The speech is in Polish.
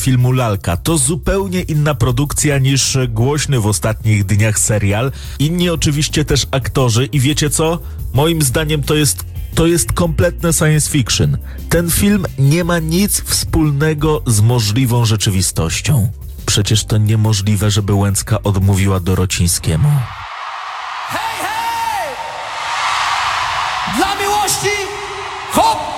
filmu Lalka. To zupełnie inna produkcja niż głośny w ostatnich dniach serial. Inni oczywiście też aktorzy i wiecie co? Moim zdaniem to jest kompletne science fiction. Ten film nie ma nic wspólnego z możliwą rzeczywistością. Przecież to niemożliwe, żeby Łęcka odmówiła Dorocińskiemu. Hej, hej! Dla miłości, hop!